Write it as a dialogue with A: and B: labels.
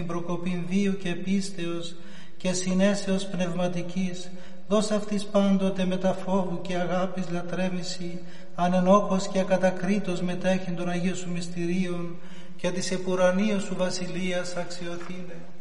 A: προκοπήν βίου και πίστεως και συνέσεως πνευματικής, δώσ' αυτής πάντοτε με τα φόβου και αγάπης λατρέμηση, ανενόχως και ακατακρίτως μετέχει των Αγίων σου μυστηρίων και της επουρανίας σου βασιλείας αξιοθήνε.